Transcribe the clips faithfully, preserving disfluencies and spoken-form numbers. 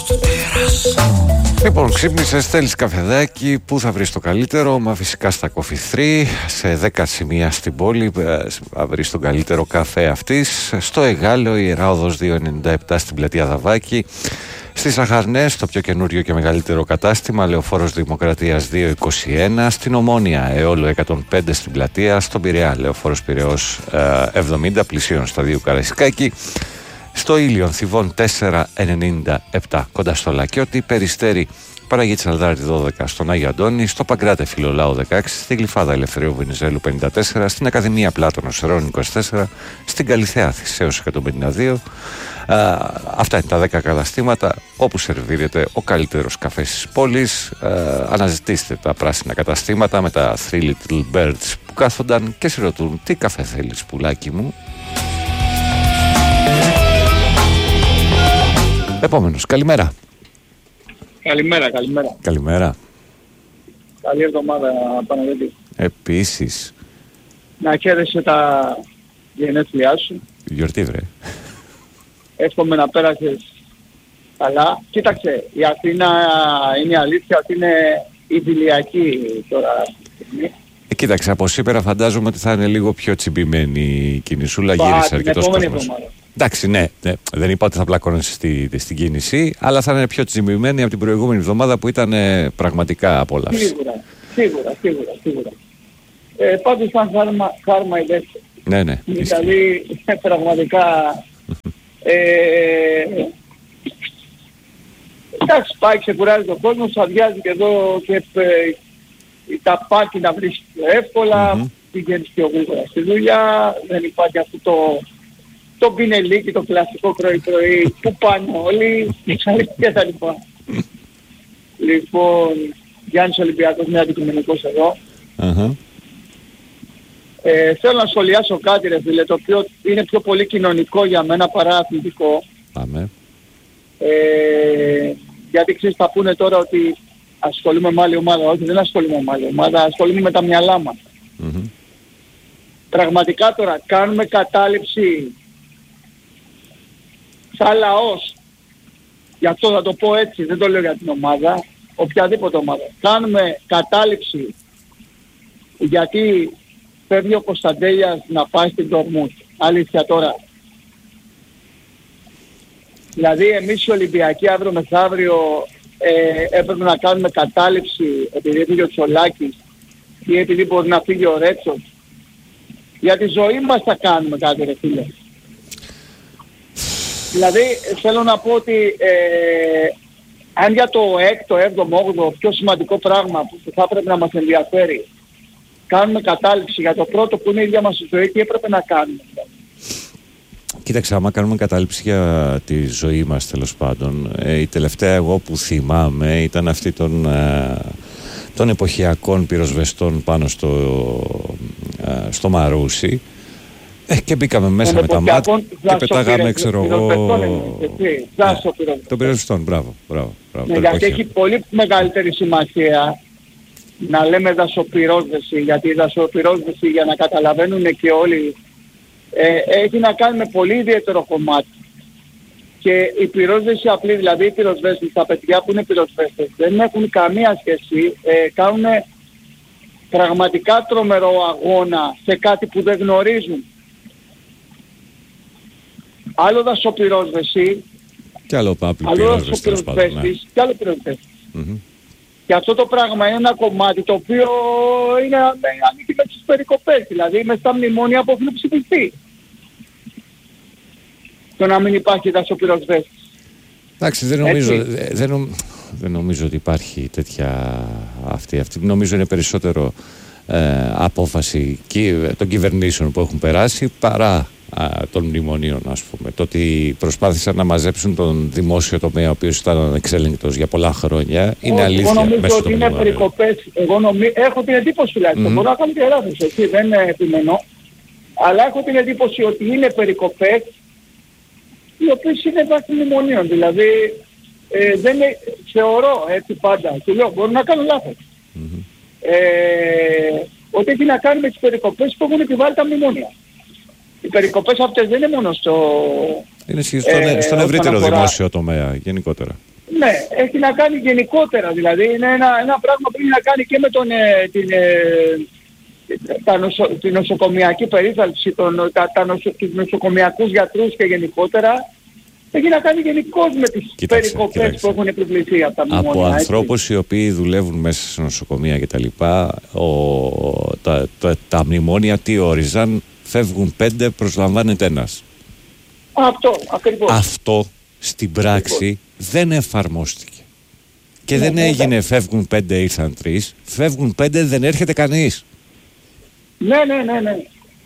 Λοιπόν, ξύπνησες, θέλεις καφεδάκι, πού θα βρεις το καλύτερο? Μα φυσικά στα Coffee τρία, σε δέκα σημεία στην πόλη θα βρεις τον καλύτερο καφέ αυτής. Στο Εγάλεο, Ιερά Οδός διακόσια ενενήντα επτά στην πλατεία Δαβάκη. Στις Αχαρνές, το πιο καινούριο και μεγαλύτερο κατάστημα, Λεωφόρος Δημοκρατίας διακόσια είκοσι ένα. Στην Ομόνια, Εόλου εκατόν πέντε στην πλατεία. Στον Πειραιά, Λεωφόρος Πειραιώς εβδομήντα, πλησίων σταδίου Καραϊσκάκη. Στο Ήλιον, Θηβών τετρακόσια ενενήντα επτά, κοντά στο Λακιώτη. Περιστέρι, Παραγή Τσαλδάρτη δώδεκα, στον Άγιο Αντώνη. Στο Παγκράτε Φιλολάου δεκαέξι, στη Γλυφάδα Ελευθερίου Βενιζέλου πενήντα τέσσερα. Στην Ακαδημία Πλάτωνος Ερών είκοσι τέσσερα. Στην Καλιθέα Θησέως εκατόν πενήντα δύο. Α, αυτά είναι τα δέκα καταστήματα όπου σερβίρεται ο καλύτερος καφές της πόλης. Α, αναζητήστε τα πράσινα καταστήματα με τα Three Little Birds που κάθονταν και σε ρωτούν τι καφέ θέλεις, πουλάκι μου. Επόμενος, καλημέρα. Καλημέρα, καλημέρα. Καλημέρα. Καλή εβδομάδα, Παναγιώτη. Επίσης. Να χαίρεσαι τα γενέθλιά σου. Γιορτή, βρε. Εύχομαι να πέρασες καλά. Κοίταξε, η Αθήνα είναι η αλήθεια ότι είναι ιδηλιακή τώρα. Ε, κοίταξε, από σήμερα φαντάζομαι ότι θα είναι λίγο πιο τσιμπημένη η κινησούλα. Γύρισε αρκετός κόσμος. Εντάξει, ναι, ναι, δεν είπα ότι θα πλακώνεσαι στη, στην κίνηση, αλλά θα είναι πιο τσιμπημένη από την προηγούμενη εβδομάδα που ήταν ε, πραγματικά απόλαυση. Σίγουρα, σίγουρα, σίγουρα, σίγουρα. Ε, πάντως ήταν χάρμα, χάρμα η δεύτερη. Ναι, ναι. Δηλαδή, πραγματικά... ε, εντάξει, πάει, ξεκουράζει τον κόσμο, σου αδειάζει και εδώ και ε, τα πάκι να βρεις πιο εύκολα, mm-hmm. πηγαίνεις πιο γρήγορα στη δουλειά, δεν υπάρχει αυτό το... το πινελίκι, το κλασικό πρωί-πρωί που πάνε όλοι και τα λοιπά. Λοιπόν, Γιάννης Ολυμπιακός, είναι αντικειμενικός εδώ. Uh-huh. Ε, θέλω να σχολιάσω κάτι, ρε φίλε, το οποίο είναι πιο πολύ κοινωνικό για μένα παρά αθλητικό. Πάμε. Ε, γιατί ξέρεις, θα πούνε τώρα ότι ασχολούμαι με άλλη ομάδα. Όχι, δεν ασχολούμαι με άλλη ομάδα, ασχολούμαι με τα μυαλά μας. Mm-hmm. Πραγματικά τώρα κάνουμε κατάληψη σαν λαός, γι' αυτό θα το πω έτσι, δεν το λέω για την ομάδα, οποιαδήποτε ομάδα. Κάνουμε κατάληψη γιατί φεύγει ο Κωνσταντέλιας να πάει στην Ντορτμούντ. Αλήθεια τώρα. Δηλαδή εμείς οι Ολυμπιακοί αύριο μεθαύριο ε, έπρεπε να κάνουμε κατάληψη επειδή έφυγε ο Τσολάκης ή επειδή μπορεί να φύγει ο Ρέτσος. Για τη ζωή μας θα κάνουμε κάτι, ρε φίλε. Δηλαδή θέλω να πω ότι ε, αν για το έκτο, έβδομο, όγδοο πιο σημαντικό πράγμα που θα έπρεπε να μας ενδιαφέρει κάνουμε κατάληψη για το πρώτο που είναι η ίδια μας η ζωή, τι έπρεπε να κάνουμε. Κοίταξε, άμα κάνουμε κατάληψη για τη ζωή μας τέλος πάντων, ε, η τελευταία εγώ που θυμάμαι ήταν αυτή των, ε, των εποχιακών πυροσβεστών πάνω στο, ε, στο Μαρούσι. Ε, και μπήκαμε μέσα με τα μάτια και πετάγαμε, ξέρω εγώ... Των πυροσβεστών, μπράβο, μπράβο. μπράβο ναι, γιατί έχει πολύ μεγαλύτερη σημασία να λέμε δασοπυρόσβεση, γιατί η δασοπυρόσβεση, για να καταλαβαίνουν και όλοι, ε, έχει να κάνει με πολύ ιδιαίτερο κομμάτι. Και η πυρόσβεση απλή, δηλαδή οι πυροσβέστες, τα παιδιά που είναι πυροσβέστες, δεν έχουν καμία σχέση, ε, κάνουν πραγματικά τρομερό αγώνα σε κάτι που δεν γνωρίζουν. Άλλο δασοπυρόσβεση, και άλλο πάπλη πυρόσβεση, και άλλο πυροσβέστης. Mm-hmm. Και αυτό το πράγμα είναι ένα κομμάτι το οποίο είναι ανήκει με τις περικοπές, δηλαδή μες στα μνημόνια που έχουν ψηφιστεί. Το να μην υπάρχει δασοπυροσβέστης. Εντάξει, δεν νομίζω, δεν, νομ, δεν νομίζω ότι υπάρχει τέτοια αυτή. Αυτή νομίζω είναι περισσότερο ε, απόφαση των κυβερνήσεων που έχουν περάσει παρά α, των μνημονίων, ας πούμε. Το ότι προσπάθησαν να μαζέψουν τον δημόσιο τομέα ο οποίος ήταν ανεξέλεγκτος για πολλά χρόνια είναι αλήθεια. Εγώ νομίζω ότι είναι περικοπές. Εγώ νομι... έχω την εντύπωση τουλάχιστον. Mm. Μπορώ να κάνω και λάθος, έτσι, δεν επιμένω. Αλλά έχω την εντύπωση ότι είναι περικοπές οι οποίες είναι βάση μνημονίων. Δηλαδή ε, δεν είναι, θεωρώ έτσι πάντα, και λέω μπορώ να κάνω λάθος. Mm-hmm. Ε, ότι έχει να κάνει με τις περικοπές που έχουν επιβάλει τα μνημόνια. Οι περικοπές αυτές δεν είναι μόνο στο... Είναι στον, ε, στον ευρύτερο δημόσιο τομέα γενικότερα. Ναι, έχει να κάνει γενικότερα, δηλαδή είναι ένα, ένα πράγμα που έχει να κάνει και με τον, ε, την, ε, τα νοσο, την νοσοκομιακή περίθαλψη, τον, τα, τα νοσο, τους νοσοκομιακούς γιατρούς και γενικότερα. Έχει να κάνει γενικώς με τις κοίταξε, περικοπές κοίταξε. που έχουν επιβληθεί από τα μνημόνια. Από ανθρώπους οι οποίοι δουλεύουν μέσα σε νοσοκομεία κτλ. Τα, τα, τα, τα μνημόνια τι όριζαν, φεύγουν πέντε, προσλαμβάνεται ένας. Αυτό, ακριβώς. Αυτό στην πράξη ακριβώς. δεν εφαρμόστηκε. Και ναι, δεν ναι, έγινε ναι. φεύγουν πέντε, ήρθαν τρεις. Φεύγουν πέντε, δεν έρχεται κανείς. Ναι, ναι, ναι, ναι.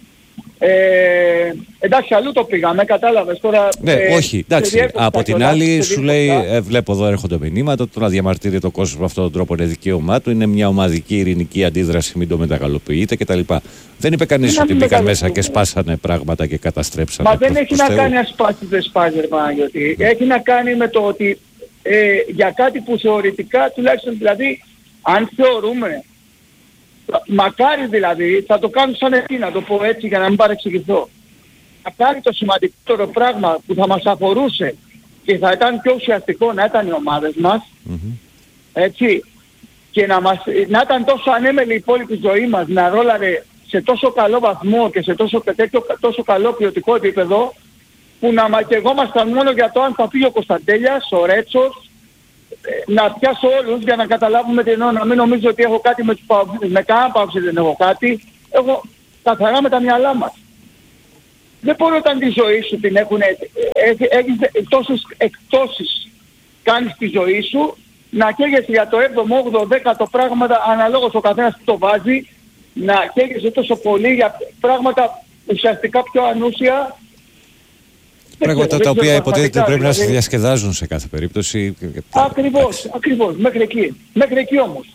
Ε, εντάξει, αλλού το πήγαμε, κατάλαβες τώρα. Ναι, ε, όχι, εντάξει. Από την άλλη, σου λέει, ε, βλέπω εδώ έρχονται μηνύματα. Το να διαμαρτύρει το κόσμο με αυτόν τον τρόπο είναι δικαίωμά του. Είναι μια ομαδική ειρηνική αντίδραση, μην το μεταγαλοποιείτε κτλ. Δεν είπε κανείς ότι μπήκαν μέσα και σπάσανε πράγματα και καταστρέψανε. Μα δεν έχει να κάνει ασπάσεις δεν σπάζει, Παναγιώτη. Έχει να κάνει με το ότι ε, για κάτι που θεωρητικά, τουλάχιστον δηλαδή, αν θεωρούμε. Μακάρι δηλαδή, θα το κάνουν σαν εκεί, να το πω έτσι για να μην παρεξηγηθώ. Μακάρι το σημαντικότερο πράγμα που θα μας αφορούσε και θα ήταν πιο ουσιαστικό να ήταν οι ομάδες μας, mm-hmm. έτσι, και να, μας, να ήταν τόσο ανέμελη η υπόλοιπη ζωή μας, να ρόλαρε σε τόσο καλό βαθμό και σε τόσο, τέτοιο, τόσο καλό ποιοτικό επίπεδο, που να μακεγόμασταν μόνο για το αν θα φύγει ο Κωνσταντέλιας, ο Ρέτσος, να πιάσω όλους για να καταλάβουμε τι εννοώ, να μην νομίζω ότι έχω κάτι με τους παοξίδες, με κανένα παοξίδες δεν έχω κάτι, έχω καθαρά με τα μυαλά μας. Δεν μπορεί όταν τη ζωή σου την έχουν, έχεις τόσες εκτόσεις κάνεις τη ζωή σου, να καίγεσαι για το έβδομο, όγδοο, δέκατο πράγματα, αναλόγως ο καθένας που το βάζει, να καίγεσαι τόσο πολύ για πράγματα ουσιαστικά πιο ανούσια. Πράγματα τα οποία υποτίθεται πρέπει να σε διασκεδάζουν σε κάθε περίπτωση. Ακριβώς, ακριβώς. Μέχρι εκεί. Μέχρι εκεί όμως.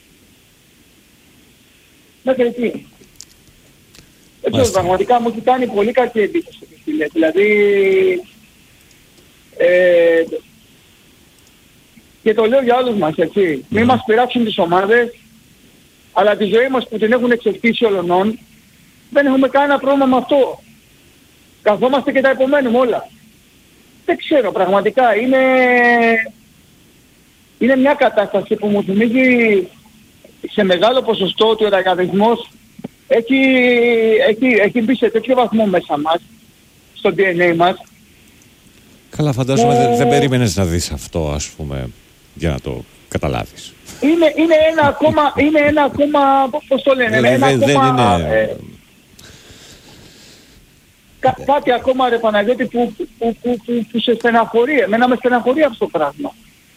Μέχρι εκεί. Έτσι, πραγματικά μου έχει κάνει πολύ κακή εντύπωση. Δηλαδή, ε, και το λέω για όλους μας, έτσι. Μην μας πειράξουν τις ομάδες, αλλά τη ζωή μας που την έχουν εξελκύσει ολονών, δεν έχουμε κανένα πρόβλημα με αυτό. Καθόμαστε και τα επομένουμε όλα. Δεν ξέρω, πραγματικά είναι, είναι μια κατάσταση που μου θυμίζει σε μεγάλο ποσοστό ότι ο ραγκαδισμός έχει, έχει, έχει μπει σε τέτοιο βαθμό μέσα μας, στο ντι εν έι μας. Καλά, φαντάζομαι που... δεν, δεν περίμενες να δεις αυτό, ας πούμε, για να το καταλάβεις. Είναι, είναι ένα ακόμα, είναι ένα ακόμα, πώς το λένε, δεν, ένα δεν, ακόμα... Δεν είναι... Ε, Κά, κάτι ακόμα ρε Παναγιώτη που, που, που, που, που σε στεναχωρεί. Εμένα με στεναχωρεί αυτό το πράγμα.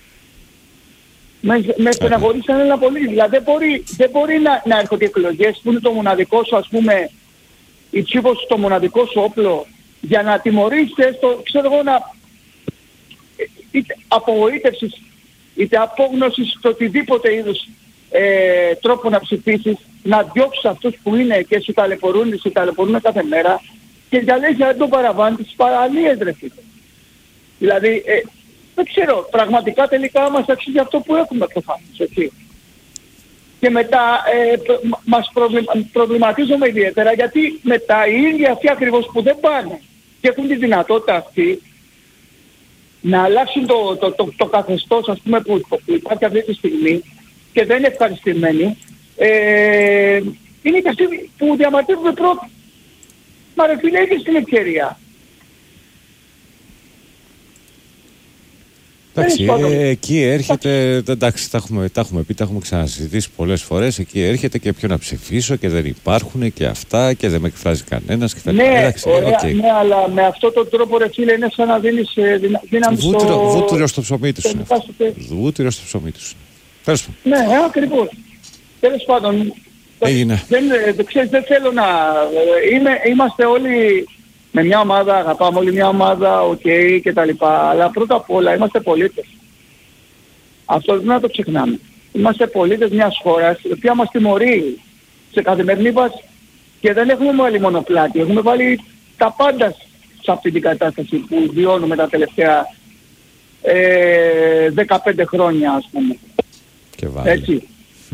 Με, με στεναχωρεί σαν ένα πολύ. Δηλαδή δεν μπορεί, δεν μπορεί να, να έρχονται εκλογές που είναι το μοναδικό σου, ας πούμε, η ψήφος το μοναδικό σου όπλο για να τιμωρήσεις έστω, ξέρω εγώ, να είτε απογοήτευσης είτε απόγνωσης στο οτιδήποτε είδους ε, τρόπο να ψηφίσεις, να διώξεις αυτούς που είναι και σου ταλαιπωρούν, σου ταλαιπωρούν κάθε μέρα. Και για λέει για τον παραβάνει τις παραλίες ρε φίλε. Δηλαδή, ε, δεν ξέρω, πραγματικά τελικά μας αξίζει αυτό που έχουμε προφανώς, έτσι. Και μετά ε, μας προβλημα, προβληματίζουμε ιδιαίτερα γιατί μετά οι ίδιοι αυτοί ακριβώς που δεν πάνε και έχουν τη δυνατότητα αυτή να αλλάξουν το, το, το, το καθεστώς ας πούμε που, που υπάρχει αυτή τη στιγμή και δεν είναι ευχαριστημένοι, ε, είναι και αυτοί που διαμαρτύρονται πρώτοι. Μα ρε φίλε, έχεις την ευκαιρία. Εντάξει, ε, εκεί έρχεται, εντάξει, τα έχουμε, τα έχουμε πει, τα έχουμε ξανασυζητήσει πολλές φορές, εκεί έρχεται και ποιο να ψηφίσω και δεν υπάρχουν και αυτά και δεν με εκφράζει κανένας. Και θα... Ναι, εντάξει, ωραία, okay. Ναι, αλλά με αυτόν τον τρόπο ρε φίλε είναι σαν να δίνεις δύναμη στο... Βούτυρο στο ψωμί τους είναι. Βούτυρο στο ψωμί τους. Τέλος πάντων. Ναι, ακριβώς. Τέλος πάντων. Έγινε. Δεν, δεν, ξέρεις, δεν θέλω να... Είμαι, είμαστε όλοι με μια ομάδα, αγαπάμε όλοι μια ομάδα, οκ okay, και τα λοιπά. Αλλά πρώτα απ' όλα είμαστε πολίτες. Αυτό δεν να το ξεχνάμε. Είμαστε πολίτες μιας χώρας, η οποία μας τιμωρεί σε καθημερινή βάση. Και δεν έχουμε βάλει μονοπλάτη, έχουμε βάλει τα πάντα σε αυτή την κατάσταση που βιώνουμε τα τελευταία ε, δεκαπέντε χρόνια, ας πούμε. Και βάλει. Έτσι.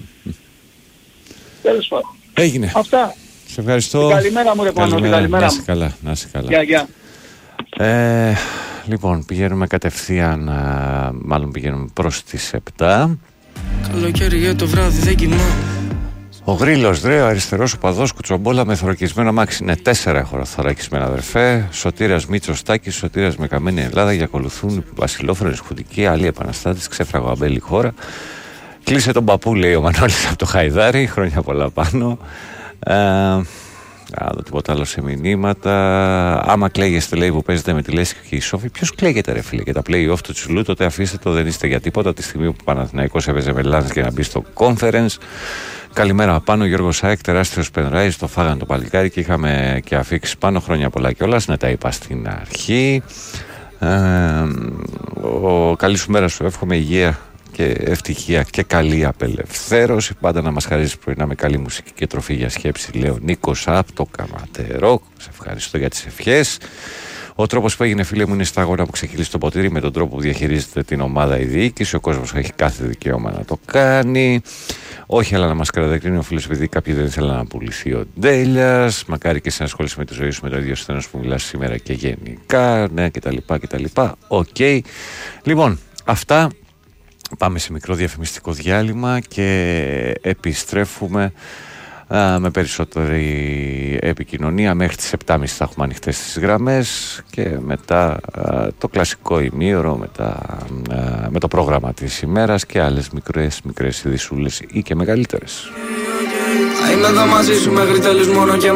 Τέλος πάντων. Έγινε. Αυτά. Σε ευχαριστώ. Την καλημέρα μου ρε Πανώ. Καλημέρα. Να είσαι καλά. Να είσαι καλά. Γεια, γεια. Ε, Λοιπόν, πηγαίνουμε κατευθείαν, α, μάλλον πηγαίνουμε προς τις επτά. Καλοκαίρι για το βράδυ δεν κοιμάμαι. Ο Γρήλος, ρε, ο αριστερός οπαδός, κουτσομπόλα με θωρακισμένο αμάξι. Είναι τέσσερα έχω θωρακισμένα, αδερφέ. Σωτήρας Μίτσος Τάκης, Σωτήρας με καμένη Ελλάδα. Για ακολουθούν βασιλόφρονες Χουντική, άλλοι επαναστάτες, ξέφραγο αμπέλη χώρα. Κλείσε τον παππού, λέει ο Μανώλης από το Χαϊδάρι. Χρόνια πολλά πάνω. Ε, Α, δω τίποτα άλλο σε μηνύματα. Άμα κλαίγεστε, λέει, που παίζετε με τη Λέσχη και η Σόφη, ποιος κλαίγεται, ρε φίλε, και τα play-off του Τσουλού, τότε αφήστε το, δεν είστε για τίποτα. Τη στιγμή που ο Παναθηναϊκός έπαιζε με Λάνς για να μπει στο conference. Καλημέρα απάνω, Γιώργο Σάικ, τεράστιος πενράις, το φάγανε το παλικάρι και είχαμε και αφήξει πάνω. Χρόνια πολλά κιόλας. Ναι, τα είπα στην αρχή. Ε, ο, καλή σου μέρα σου, εύχομαι υγεία και ευτυχία και καλή απελευθέρωση. Πάντα να μας χαρίζει πρωινά με καλή μουσική και τροφή για σκέψη, λέει ο Νίκος από το Καματερό. Σε ευχαριστώ για τις ευχές. Ο τρόπος που έγινε, φίλε μου, είναι στα αγώνα που ξεκυλήσει το ποτήρι, με τον τρόπο που διαχειρίζεται την ομάδα η διοίκηση. Ο κόσμος έχει κάθε δικαίωμα να το κάνει. Όχι, αλλά να μας κρατακρίνει ο φίλος, επειδή κάποιοι δεν ήθελαν να πουληθεί ο Ντέλιας. Μακάρι και εσύ να ασχολείσαι με τη ζωή σου με το ίδιο σθένος που μιλάς σήμερα και γενικά. Ναι, κτλ. κτλ. Οκ. Okay. Λοιπόν, αυτά. Πάμε σε μικρό διαφημιστικό διάλειμμα και επιστρέφουμε α, με περισσότερη επικοινωνία. Μέχρι τις επτά και μισή θα έχουμε ανοιχτές τις γραμμές και μετά α, το κλασικό ημίωρο με, τα, α, με το πρόγραμμα της ημέρας και άλλες μικρές, μικρές ειδησούλες ή και μεγαλύτερες. Είμαι εδώ μαζί σου μέχρι τέλους μόνο και